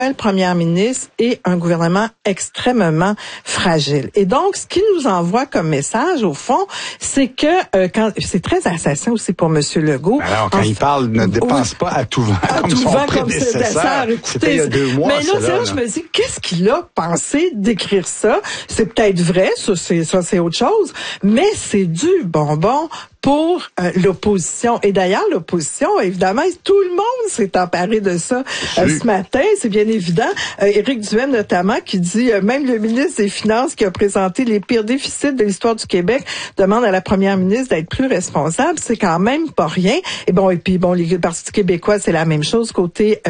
première ministre et un gouvernement extrêmement fragile. Et donc, ce qui nous envoie comme message, au fond, c'est que quand c'est très assassin aussi pour M. Legault. Alors, quand il parle, ne dépense pas à tout vent comme son prédécesseur. C'était il y a 2 mois. Mais là, je me dis, qu'est-ce qu'il a pensé d'écrire ça? C'est peut-être vrai, ça c'est autre chose, mais c'est du bonbon pour l'opposition. Et d'ailleurs, l'opposition, évidemment, tout le monde s'est emparé de ça ce matin. C'est bien évident. Éric Duhaime, notamment, qui dit, même le ministre des Finances qui a présenté les pires déficits de l'histoire du Québec demande à la première ministre d'être plus responsable. C'est quand même pas rien. Et puis le Parti québécois, c'est la même chose. Côté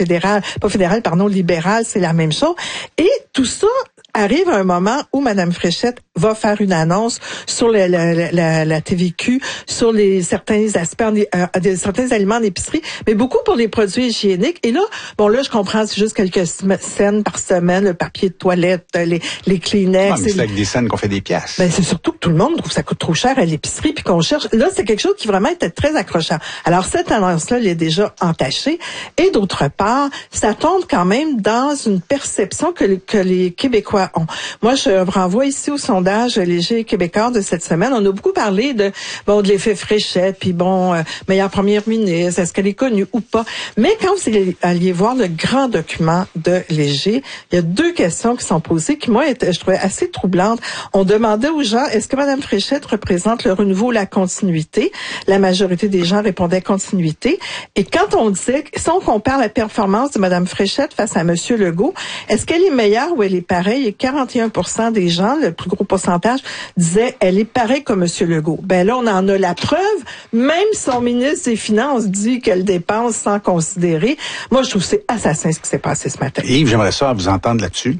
libéral, c'est la même chose. Et tout ça arrive à un moment où Mme Fréchette va faire une annonce sur la TVQ, sur certains aspects, certains aliments d'épicerie, mais beaucoup pour les produits hygiéniques. Et là, je comprends, c'est juste quelques scènes par semaine, le papier de toilette, les Kleenex. Mais c'est avec des scènes qu'on fait des pièces. Ben, c'est surtout que tout le monde trouve que ça coûte trop cher à l'épicerie, puis qu'on cherche. Là, c'est quelque chose qui vraiment était très accrochant. Alors, cette annonce-là, elle est déjà entachée. Et d'autre part, ça tombe quand même dans une perception que les Québécois ont. Moi, je renvoie ici au sondage léger québécois de cette semaine. On a beaucoup parlé de l'effet Fréchette, puis meilleure première ministre, est-ce qu'elle est connue ou pas. Mais quand vous alliez voir le grand document de Léger, il y a 2 questions qui sont posées qui, moi, je trouvais assez troublantes. On demandait aux gens, est-ce que Mme Fréchette représente le renouveau ou la continuité? La majorité des gens répondaient continuité. Et quand on disait, si on compare la performance de Mme Fréchette face à M. Legault, est-ce qu'elle est meilleure ou elle est pareille? Et 41% des gens, le plus gros pourcentage, disaient elle est pareille comme M. Legault. Ben là, on en a la preuve. Même son ministre des Finances dit qu'elle dépense sans considérer. Moi, je trouve que c'est assassin ce qui s'est passé ce matin. Yves, j'aimerais ça vous entendre là-dessus.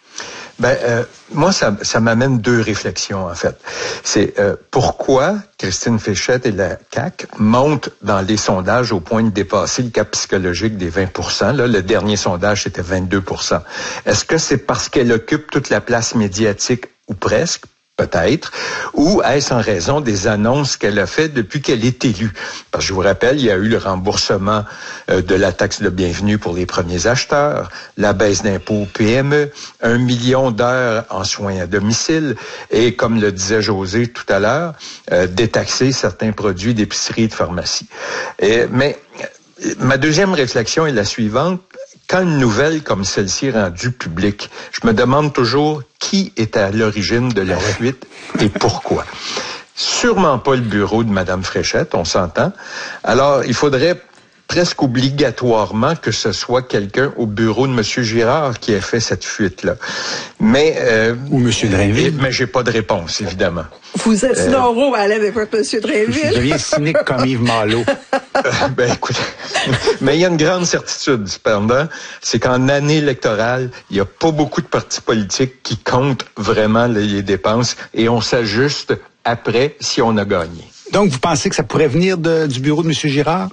Moi, ça m'amène 2 réflexions, en fait. C'est pourquoi Christine Fréchette et la CAQ montent dans les sondages au point de dépasser le cap psychologique des 20%. Là, le dernier sondage, c'était 22%. Est-ce que c'est parce qu'elle occupe toute la place médiatique, ou presque? Peut-être, ou est-ce en raison des annonces qu'elle a faites depuis qu'elle est élue? Parce que je vous rappelle, il y a eu le remboursement de la taxe de bienvenue pour les premiers acheteurs, la baisse d'impôts au PME, 1 million d'heures en soins à domicile, et comme le disait José tout à l'heure, détaxer certains produits d'épicerie et de pharmacie. Mais ma deuxième réflexion est la suivante. Quand une nouvelle comme celle-ci est rendue publique, je me demande toujours qui est à l'origine de la fuite et pourquoi. Sûrement pas le bureau de Mme Fréchette, on s'entend. Alors, il faudrait presque obligatoirement que ce soit quelqu'un au bureau de M. Girard qui ait fait cette fuite-là. Mais ou M. Drainville. Mais j'ai pas de réponse, évidemment. Vous êtes Laurent à l'aise avec M. Drainville. Je deviens cynique comme Yves Malo. Écoute, mais il y a une grande certitude, cependant, c'est qu'en année électorale, il n'y a pas beaucoup de partis politiques qui comptent vraiment les dépenses et on s'ajuste après si on a gagné. Donc, vous pensez que ça pourrait venir du bureau de M. Girard?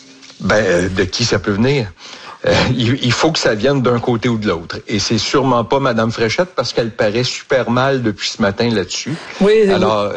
De qui ça peut venir? Il faut que ça vienne d'un côté ou de l'autre. Et c'est sûrement pas Mme Fréchette parce qu'elle paraît super mal depuis ce matin là-dessus. Oui. Alors,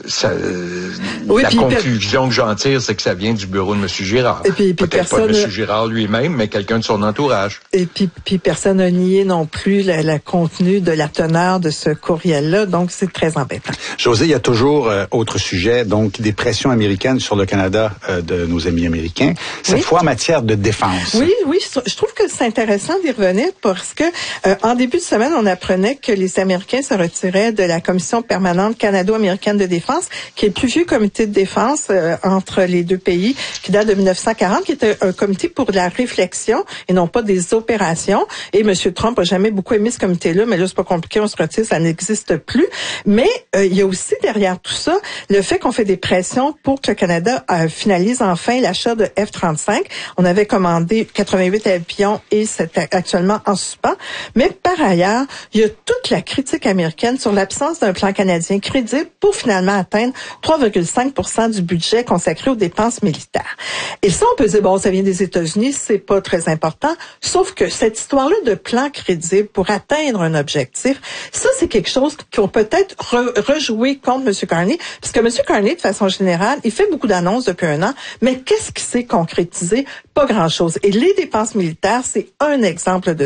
la conclusion que j'en tire, c'est que ça vient du bureau de M. Girard. Et puis peut-être pas de M. Girard lui-même, mais quelqu'un de son entourage. Et puis personne n'a nié non plus le contenu de la teneur de ce courriel-là, donc c'est très embêtant. José, il y a toujours autre sujet, donc des pressions américaines sur le Canada de nos amis américains, cette fois en matière de défense. Oui, je trouve que c'est intéressant d'y revenir parce que en début de semaine, on apprenait que les Américains se retiraient de la Commission permanente canado-américaine de défense, qui est le plus vieux comité de défense entre les 2 pays, qui date de 1940, qui était un comité pour la réflexion et non pas des opérations. Et M. Trump a jamais beaucoup aimé ce comité-là, mais là, c'est pas compliqué, on se retire, ça n'existe plus. Mais il y a aussi derrière tout ça le fait qu'on fait des pressions pour que le Canada finalise enfin l'achat de F-35. On avait commandé 88 avions et c'est actuellement en suspens. Mais par ailleurs, il y a toute la critique américaine sur l'absence d'un plan canadien crédible pour finalement atteindre 3,5% du budget consacré aux dépenses militaires. Et ça, on peut dire, ça vient des États-Unis, c'est pas très important. Sauf que cette histoire-là de plan crédible pour atteindre un objectif, ça, c'est quelque chose qu'on peut-être rejouer contre M. Carney. Parce que M. Carney, de façon générale, il fait beaucoup d'annonces depuis 1 an, mais qu'est-ce qui s'est concrétisé? Pas grand-chose. Et les dépenses militaire, c'est un exemple de